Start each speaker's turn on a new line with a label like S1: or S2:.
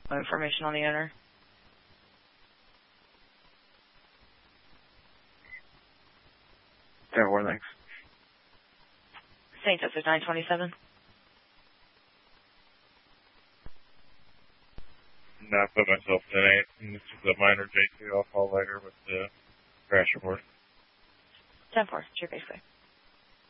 S1: No information on the owner.
S2: Fair warnings.
S1: St. Joseph 927.
S3: Not put myself tonight. This is a minor J2. I'll call later with the crash report.
S1: 10-4, True Basically.